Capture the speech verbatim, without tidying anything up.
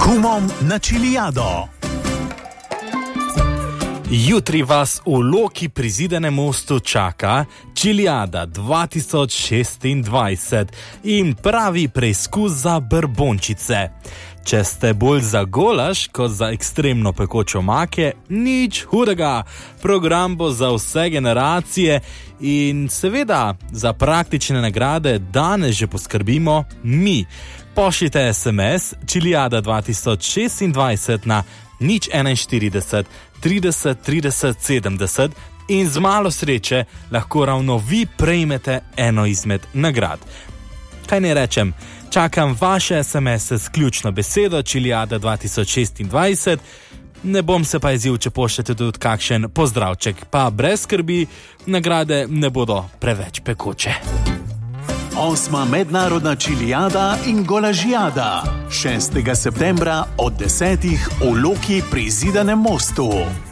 Kumom na Čilijado. Jutri vas v Loki pri Zidanem mostu čaka Čilijada dva tisoč šestindvajset in pravi preizkus za brbončice. Če ste bolj za golaž kot za ekstremno pekočo make, nič hudega. Program bo za vse generacije in seveda za praktične nagrade danes že poskrbimo mi. Pošljite es em es Čilijada dva tisoč šestindvajset na nič enainštirideset trideset trideset sedemdeset in z malo sreče lahko ravno vi prejmete eno izmed nagrad. Kaj ne rečem? Čakam vaše es em ese s ključno besedo Čilijada dva tisoč šestindvajset. Ne bom se pa jezil, če pošljete tudi kakšen pozdravček, pa brez skrbi, nagrade ne bodo preveč pekoče. Osma mednarodna Čilijada in golažijada. šestega septembra od desetih v Loki pri Zidanem mostu.